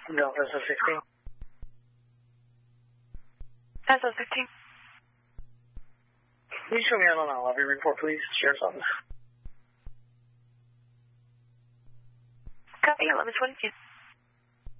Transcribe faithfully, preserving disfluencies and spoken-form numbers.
Delta sixteen. Delta sixteen. Can you show me out on a lobby report, please? Sheriff's office. Copy, eleven twenty-two.